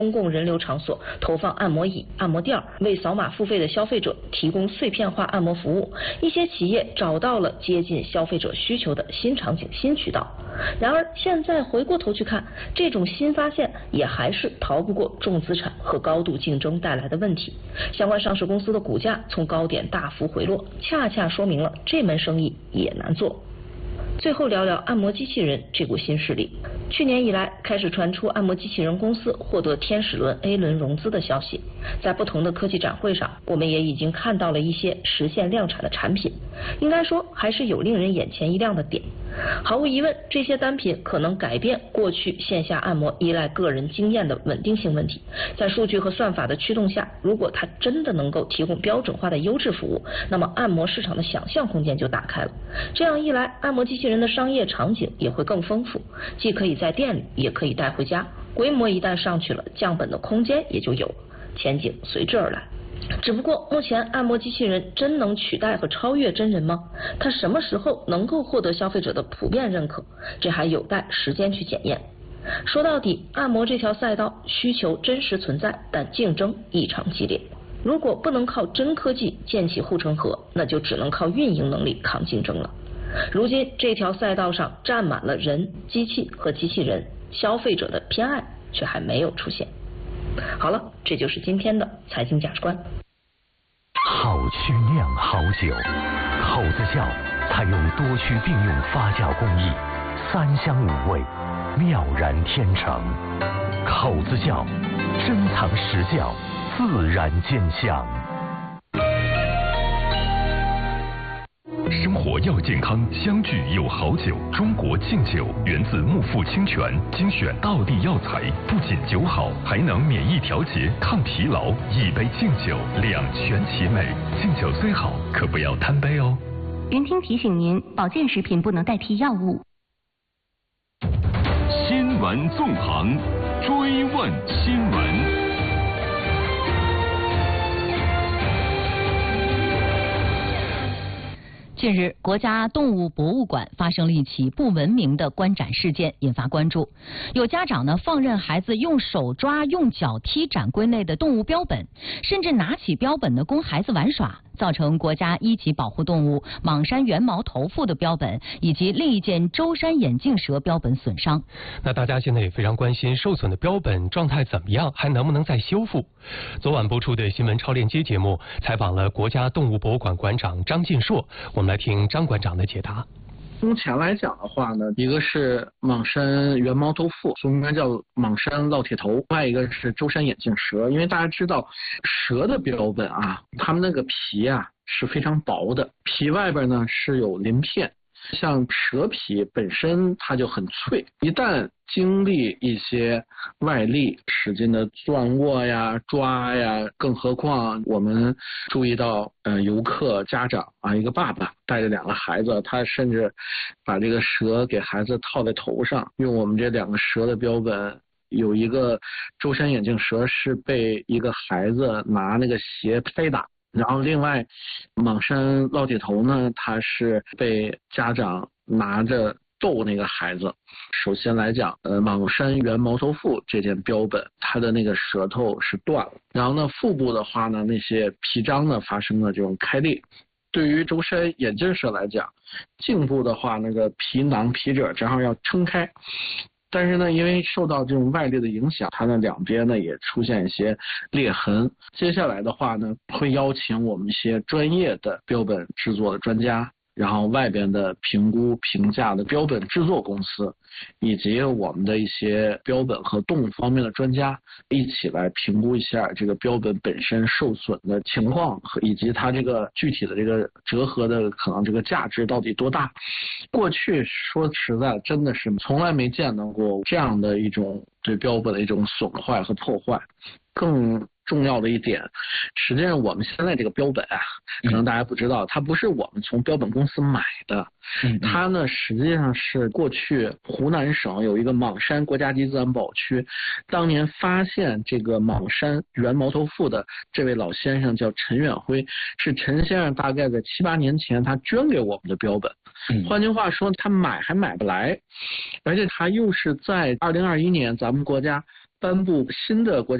公共人流场所投放按摩椅、按摩垫，为扫码付费的消费者提供碎片化按摩服务。一些企业找到了接近消费者需求的新场景、新渠道。然而，现在回过头去看，这种新发现也还是逃不过重资产和高度竞争带来的问题。相关上市公司的股价从高点大幅回落，恰恰说明了这门生意也难做。最后聊聊按摩机器人这股新势力。去年以来，开始传出按摩机器人公司获得天使轮 A 轮融资的消息。在不同的科技展会上，我们也已经看到了一些实现量产的产品，应该说还是有令人眼前一亮的点。毫无疑问，这些单品可能改变过去线下按摩依赖个人经验的稳定性问题。在数据和算法的驱动下，如果它真的能够提供标准化的优质服务，那么按摩市场的想象空间就打开了。这样一来，按摩机器人的商业场景也会更丰富，既可以在店里，也可以带回家。规模一旦上去了，降本的空间也就有了，前景随之而来。只不过目前按摩机器人真能取代和超越真人吗？它什么时候能够获得消费者的普遍认可？这还有待时间去检验。说到底，按摩这条赛道需求真实存在，但竞争异常激烈。如果不能靠真科技建起护城河，那就只能靠运营能力抗竞争了。如今这条赛道上站满了人、机器和机器人，消费者的偏爱却还没有出现。好了，这就是今天的财经价值观。 好曲酿好酒，口子窖采用多区并用发酵工艺，3香5味，妙然天成。口子窖珍藏实窖，自然见香。 生活要健康，相聚有好酒。中国敬酒源自木富清泉，精选道地药材，不仅酒好，还能免疫调节、抗疲劳。一杯敬酒，两全其美。敬酒虽好，可不要贪杯哦。 云听提醒您，保健食品不能代替药物。 新闻纵横，追问新闻。 近日，国家动物博物馆发生了一起不文明的观展事件，引发关注。有家长呢放任孩子用手抓、用脚踢展柜内的动物标本，甚至拿起标本呢供孩子玩耍，造成国家1级保护动物莽山原毛头腹的标本以及另一件舟山眼镜蛇标本损伤。 那大家现在也非常关心受损的标本状态怎么样，还能不能再修复？昨晚播出的新闻超链接节目采访了国家动物博物馆馆长张进硕，我们来听张馆长的解答。 目前来讲的话呢，一个是莽山原毛头腹，中文叫莽山烙铁头，另外一个是舟山眼镜蛇。因为大家知道蛇的标本啊，它们那个皮啊是非常薄的，皮外边呢是有鳞片。像蛇皮本身它就很脆，一旦经历一些外力使劲的攥握呀、抓呀，更何况我们注意到游客家长啊，一个爸爸带着2个孩子，他甚至把这个蛇给孩子套在头上，用我们这2个蛇的标本。有一个舟山眼镜蛇是被一个孩子拿那个鞋拍打，然后另外莽山烙铁头呢，他是被家长拿着逗那个孩子。首先来讲莽山原毛头腹这件标本，它的那个舌头是断了，然后呢腹部的话呢，那些皮章呢发生了这种开裂。对于舟山眼镜蛇来讲，颈部的话那个皮囊皮褶正好要撑开，但是呢，因为受到这种外力的影响，它的2边呢也出现一些裂痕。接下来的话呢，会邀请我们一些专业的标本制作的专家，然后外边的评估评价的标本制作公司，以及我们的一些标本和动物方面的专家一起来评估一下这个标本本身受损的情况，和以及它这个具体的这个折合的可能这个价值到底多大。过去说实在真的是从来没见到过这样的一种对标本的一种损坏和破坏。更重要的一点，实际上我们现在这个标本啊，可能大家不知道，它不是我们从标本公司买的，它呢实际上是过去湖南省有一个莽山国家级自然保护区，当年发现这个莽山原毛头腹的这位老先生叫陈远辉，是陈先生大概在7、8年前他捐给我们的标本。换句话说，他买还买不来，而且他又是在2021年咱们国家颁布新的国家